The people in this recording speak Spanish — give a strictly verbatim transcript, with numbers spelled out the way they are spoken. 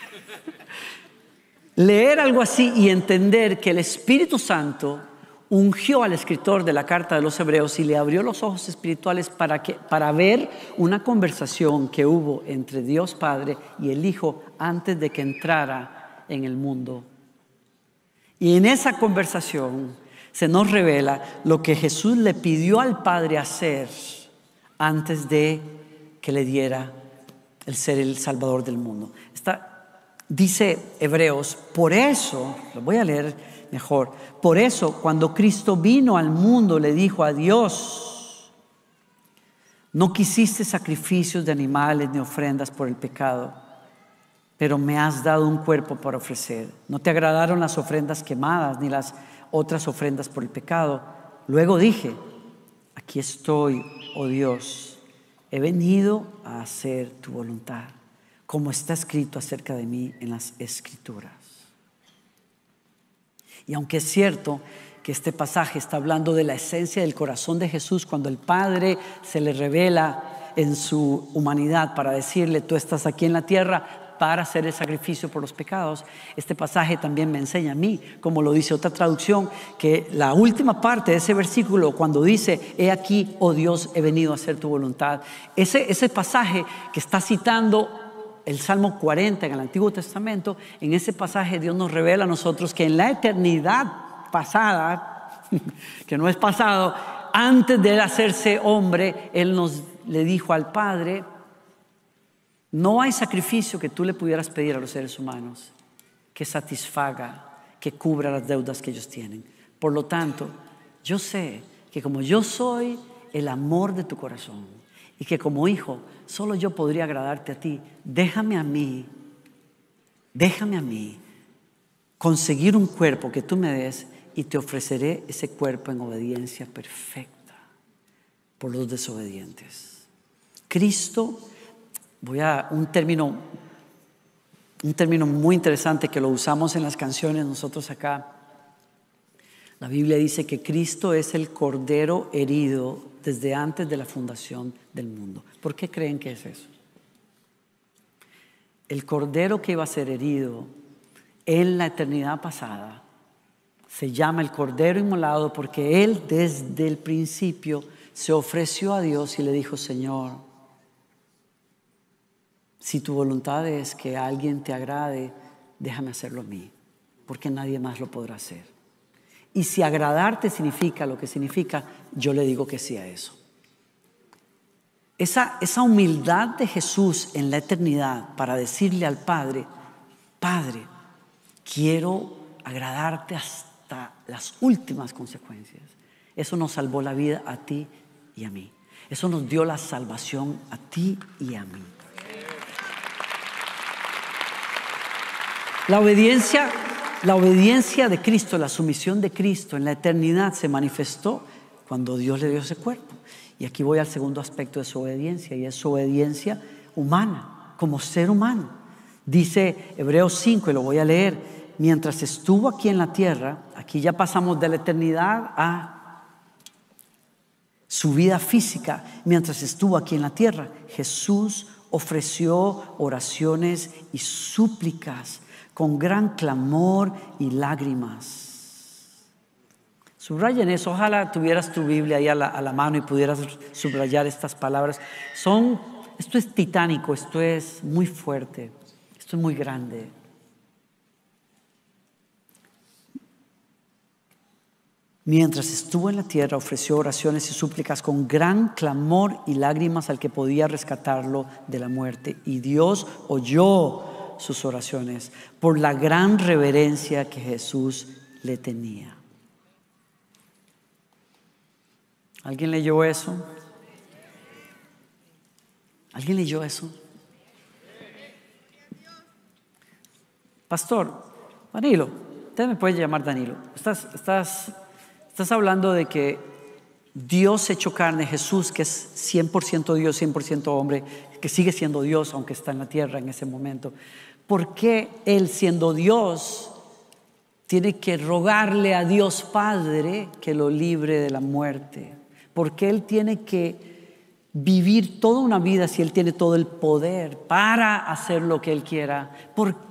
Leer algo así y entender que el Espíritu Santo ungió al escritor de la carta de los Hebreos y le abrió los ojos espirituales para, que, para ver una conversación que hubo entre Dios Padre y el Hijo antes de que entrara en el mundo. Y en esa conversación se nos revela lo que Jesús le pidió al Padre hacer antes de que le diera el ser el Salvador del mundo. Está, dice Hebreos, por eso, lo voy a leer mejor, por eso cuando Cristo vino al mundo le dijo a Dios: no quisiste sacrificios de animales ni ofrendas por el pecado, pero me has dado un cuerpo para ofrecer. No te agradaron las ofrendas quemadas ni las otras ofrendas por el pecado. Luego dije: aquí estoy, oh Dios, he venido a hacer tu voluntad, como está escrito acerca de mí en las Escrituras. Y aunque es cierto que este pasaje está hablando de la esencia del corazón de Jesús, cuando el Padre se le revela en su humanidad para decirle: tú estás aquí en la tierra para hacer el sacrificio por los pecados, este pasaje también me enseña a mí, como lo dice otra traducción, que la última parte de ese versículo, cuando dice: he aquí, oh Dios, he venido a hacer tu voluntad, ese, ese pasaje que está citando el Salmo cuarenta en el Antiguo Testamento, en ese pasaje Dios nos revela a nosotros que en la eternidad pasada, que no es pasado, antes de él hacerse hombre, él nos le dijo al Padre: no hay sacrificio que tú le pudieras pedir a los seres humanos que satisfaga, que cubra las deudas que ellos tienen. Por lo tanto, yo sé que como yo soy el amor de tu corazón y que como hijo solo yo podría agradarte a ti, déjame a mí, déjame a mí conseguir un cuerpo que tú me des y te ofreceré ese cuerpo en obediencia perfecta por los desobedientes. Cristo, voy a un término, un término muy interesante que lo usamos en las canciones nosotros acá. La Biblia dice que Cristo es el cordero herido desde antes de la fundación del mundo. ¿Por qué creen que es eso? El cordero que iba a ser herido en la eternidad pasada se llama el cordero inmolado porque él desde el principio se ofreció a Dios y le dijo: Señor, si tu voluntad es que alguien te agrade, déjame hacerlo a mí, porque nadie más lo podrá hacer. Y si agradarte significa lo que significa, yo le digo que sí a eso. Esa, esa humildad de Jesús en la eternidad para decirle al Padre: Padre, quiero agradarte hasta las últimas consecuencias. Eso nos salvó la vida a ti y a mí. Eso nos dio la salvación a ti y a mí. La obediencia, la obediencia de Cristo, la sumisión de Cristo en la eternidad se manifestó cuando Dios le dio ese cuerpo. Y aquí voy al segundo aspecto de su obediencia, y es su obediencia humana, como ser humano. Dice Hebreos cinco, y lo voy a leer: mientras estuvo aquí en la tierra, aquí ya pasamos de la eternidad a su vida física, mientras estuvo aquí en la tierra, Jesús ofreció oraciones y súplicas con gran clamor y lágrimas. Subrayen eso, ojalá tuvieras tu Biblia ahí a la, a la mano y pudieras subrayar estas palabras. Son, esto es titánico, esto es muy fuerte, esto es muy grande. Mientras estuvo en la tierra, ofreció oraciones y súplicas con gran clamor y lágrimas al que podía rescatarlo de la muerte. Y Dios oyó sus oraciones por la gran reverencia que Jesús le tenía. ¿Alguien leyó eso? ¿Alguien leyó eso? Pastor, Danilo, usted me puede llamar Danilo. Estás, estás, estás hablando de que Dios hecho carne, Jesús, que es cien por ciento Dios, cien por ciento hombre, que sigue siendo Dios aunque está en la tierra en ese momento. ¿Por qué Él, siendo Dios, tiene que rogarle a Dios Padre que lo libre de la muerte? ¿Por qué Él tiene que vivir toda una vida si Él tiene todo el poder para hacer lo que Él quiera? ¿Por